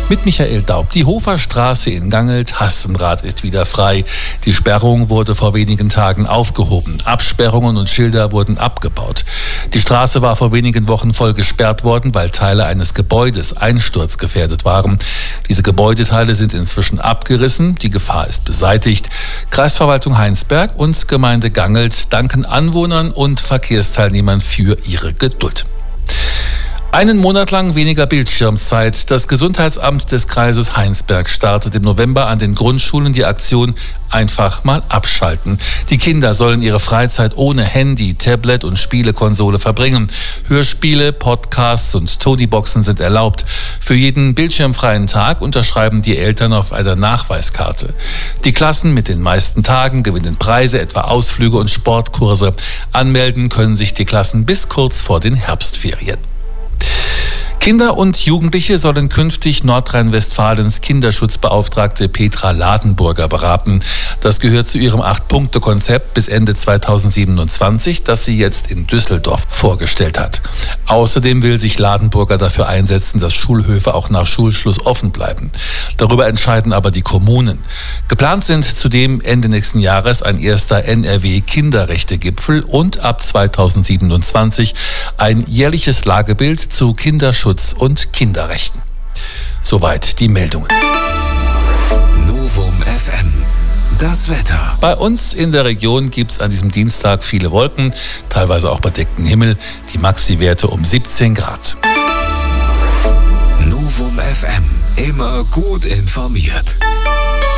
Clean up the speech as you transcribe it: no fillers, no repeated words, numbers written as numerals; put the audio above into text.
Mit Michael Daub. Die Hoferstraße in Gangelt-Hastenrath ist wieder frei. Die Sperrung wurde vor wenigen Tagen aufgehoben. Absperrungen und Schilder wurden abgebaut. Die Straße war vor wenigen Wochen voll gesperrt worden, weil Teile eines Gebäudes einsturzgefährdet waren. Diese Gebäudeteile sind inzwischen abgerissen. Die Gefahr ist beseitigt. Kreisverwaltung Heinsberg und Gemeinde Gangelt danken Anwohnern und Verkehrsteilnehmern für ihre Geduld. Einen Monat lang weniger Bildschirmzeit. Das Gesundheitsamt des Kreises Heinsberg startet im November an den Grundschulen die Aktion Einfach mal abschalten. Die Kinder sollen ihre Freizeit ohne Handy, Tablet und Spielekonsole verbringen. Hörspiele, Podcasts und Tonyboxen sind erlaubt. Für jeden bildschirmfreien Tag unterschreiben die Eltern auf einer Nachweiskarte. Die Klassen mit den meisten Tagen gewinnen Preise, etwa Ausflüge und Sportkurse. Anmelden können sich die Klassen bis kurz vor den Herbstferien. Kinder und Jugendliche sollen künftig Nordrhein-Westfalens Kinderschutzbeauftragte Petra Ladenburger beraten. Das gehört zu ihrem 8-Punkte-Konzept bis Ende 2027, das sie jetzt in Düsseldorf vorgestellt hat. Außerdem will sich Ladenburger dafür einsetzen, dass Schulhöfe auch nach Schulschluss offen bleiben. Darüber entscheiden aber die Kommunen. Geplant sind zudem Ende nächsten Jahres ein erster NRW-Kinderrechte-Gipfel und ab 2027 ein jährliches Lagebild zu Kinderschutz und Kinderrechten. Soweit die Meldungen. Novum FM. Das Wetter. Bei uns in der Region gibt es an diesem Dienstag viele Wolken, teilweise auch bedeckten Himmel. Die Maxi-Werte um 17 Grad. Novum FM. Immer gut informiert.